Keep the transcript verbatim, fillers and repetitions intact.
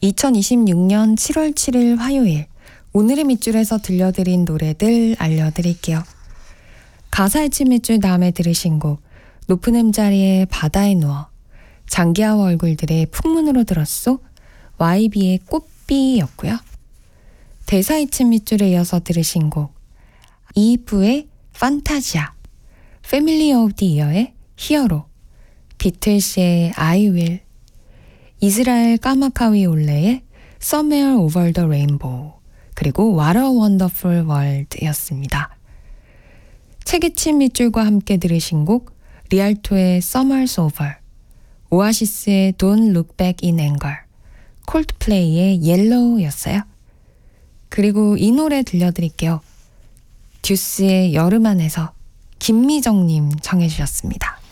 이천이십육년 칠월 칠일 화요일, 오늘의 밑줄에서 들려드린 노래들 알려드릴게요. 가사의 침 밑줄 다음에 들으신 곡 높은 음자리에 바다에 누워, 장기하와 얼굴들의 풍문으로 들었소, 와이비의 꽃비였고요. 대사의 침 밑줄에 이어서 들으신 곡 이브의 판타지아, 패밀리 오브 디 이어의 히어로, 비틀스의 I will, 이스라엘 까마카위 올레의 Somewhere Over the Rainbow, 그리고 What a Wonderful World였습니다. 책의 침 밑줄과 함께 들으신 곡 리알토의 Summer's Over, 오아시스의 Don't Look Back in Anger, 콜드플레이의 Yellow였어요. 그리고 이 노래 들려드릴게요. 듀스의 여름 안에서, 김미정님 청해 주셨습니다.